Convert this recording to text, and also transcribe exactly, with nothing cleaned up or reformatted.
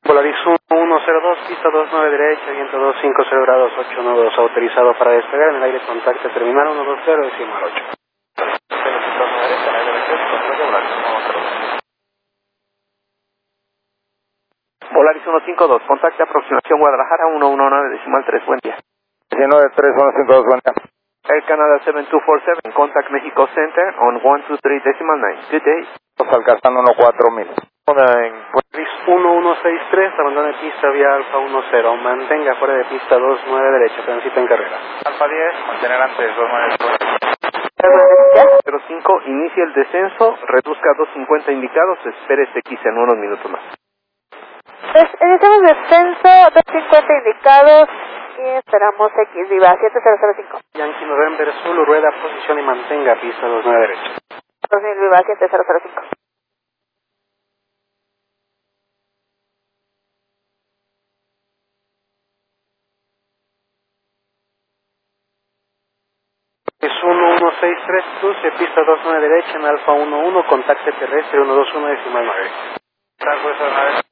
Volaris uno cero dos, pista dos nueve derecha, viento dos cinco cero grados, ocho nueve dos, autorizado para despegar en el aire, contacto terminal uno dos cero, decimal ocho. Volaris uno cinco dos, contacte aproximación Guadalajara uno uno nueve decimal tres, buen día. diecinueve tres uno cinco dos, buen día. Air Canada seven two four seven, contact Mexico Center on one two three decimal nine, good day. Alcanzando uno cuatro mil. Volaris uno uno seis tres, abandone pista vía Alfa uno cero, mantenga fuera de pista dos nueve derecha, transita en carrera. Alfa diez, mantener antes dos nueve. cero cinco, inicia el descenso, reduzca a dos cincuenta indicados, espere X en unos minutos más. Pues iniciamos descenso, dos cincuenta indicados y esperamos X, Viva siete cero cero cinco. Yankee November Zulu, rueda, posición y mantenga pista dos nueve derecha. dos mil Viva siete cero cero cinco. Es uno uno seis tres, cruce, pista dos nueve derecha en Alfa uno uno, contacte terrestre uno dos uno decimal nueve. Tranquilo,